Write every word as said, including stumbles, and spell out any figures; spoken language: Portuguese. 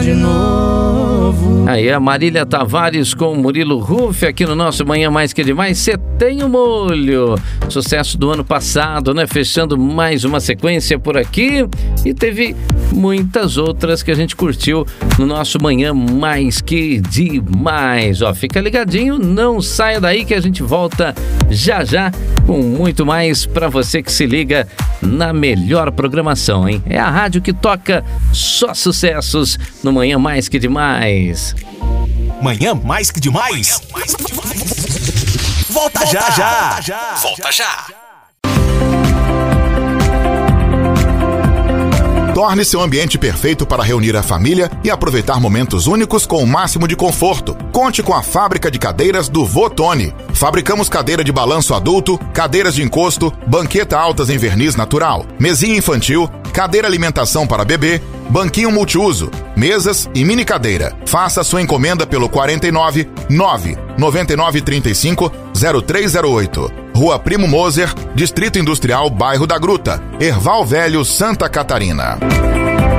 de novo. Aí a Marília Tavares com o Murilo Ruff aqui no nosso Manhã Mais Que Demais. Cê tem o molho. Sucesso do ano passado, né? Fechando mais uma sequência por aqui. E teve muitas outras que a gente curtiu no nosso Manhã Mais Que Demais. Ó, fica ligadinho, não saia daí que a gente volta já já com muito mais pra você que se liga na melhor programação, hein? É a rádio que toca só sucessos no Manhã Mais Que Demais. Manhã Mais Que Demais. Manhã Mais Que Demais. Volta, Volta já, já. já. Volta já. Torne seu ambiente perfeito para reunir a família e aproveitar momentos únicos com o máximo de conforto. Conte com a fábrica de cadeiras do Votone. Fabricamos cadeira de balanço adulto, cadeiras de encosto, banqueta altas em verniz natural, mesinha infantil, cadeira alimentação para bebê, banquinho multiuso, mesas e mini cadeira. Faça sua encomenda pelo quarenta e nove, nove, noventa e nove, trinta e cinco, zero três zero oito. Rua Primo Moser, Distrito Industrial, Bairro da Gruta, Erval Velho, Santa Catarina.